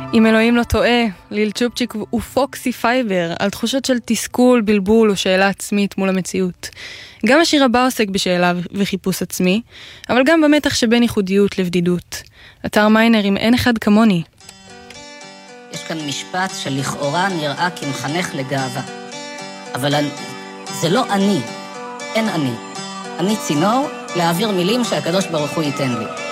אם אלוהים לא טועה, ליל צ'ופצ'יק ופוקסי פייבר, על תחושות של תסכול, בלבול או שאלה עצמית מול המציאות. גם השיר הבא עוסק בשאלה וחיפוש עצמי, אבל גם במתח שבין ייחודיות לבדידות. אתר מיינר עם אין אחד כמוני. יש כאן משפט שלכאורה נראה כמחנך לגאווה. אבל זה לא אני, אין אני. אני צינור להעביר מילים שהקדוש ברוך הוא ייתן לי.